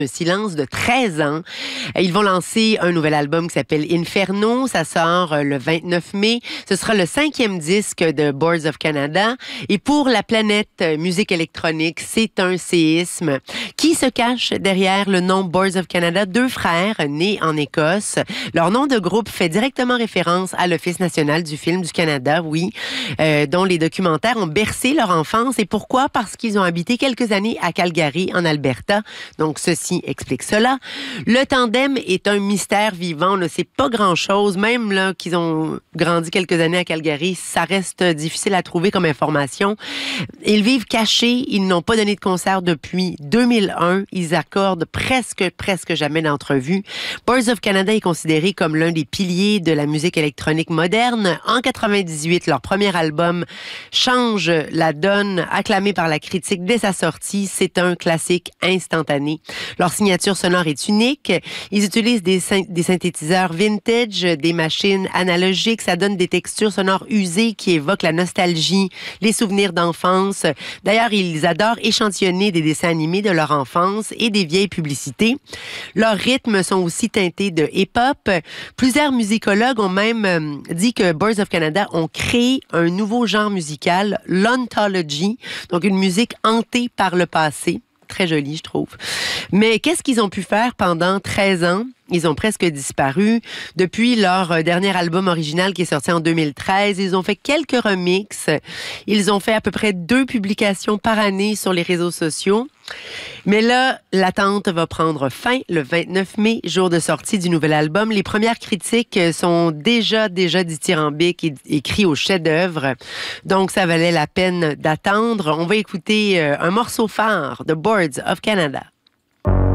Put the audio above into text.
Le silence de 13 ans. Ils vont lancer un nouvel album qui s'appelle Inferno. Ça sort le 29 mai. Ce sera le 5e disque de Boards of Canada. Et pour la planète musique électronique, c'est un séisme. Qui se cache derrière le nom Boards of Canada? Deux frères nés en Écosse. Leur nom de groupe fait directement référence à l'Office national du film du Canada, oui, dont les documentaires ont bercé leur enfance. Et pourquoi? Parce qu'ils ont habité quelques années à Calgary, en Alberta. Donc, ceci explique cela. Le tandem est un mystère vivant. On ne sait pas grand-chose. Même là qu'ils ont grandi quelques années à Calgary, ça reste difficile à trouver comme information. Ils vivent cachés. Ils n'ont pas donné de concert depuis 2001. Ils accordent presque jamais d'entrevue. Boards of Canada est considéré comme l'un des piliers de la musique électronique moderne. En 98, leur premier album change la donne, acclamé par la critique dès sa sortie. C'est un classique instantané. Leur signature sonore est unique. Ils utilisent des synthétiseurs vintage, des machines analogiques. Ça donne des textures sonores usées qui évoquent la nostalgie, les souvenirs d'enfance. D'ailleurs, ils adorent échantillonner des dessins animés de leur enfance et des vieilles publicités. Leurs rythmes sont aussi teintés de hip-hop. Plusieurs musicologues ont même dit que Boards of Canada ont créé un nouveau genre musical, l'ontology, donc une musique hantée par le passé. Très joli, je trouve. Mais qu'est-ce qu'ils ont pu faire pendant 13 ans? Ils ont presque disparu. Depuis leur dernier album original qui est sorti en 2013, ils ont fait quelques remixes. Ils ont fait à peu près 2 publications par année sur les réseaux sociaux. Mais là, l'attente va prendre fin le 29 mai, jour de sortie du nouvel album. Les premières critiques sont déjà dithyrambiques et crient au chef-d'œuvre. Donc, ça valait la peine d'attendre. On va écouter un morceau phare de Boards of Canada.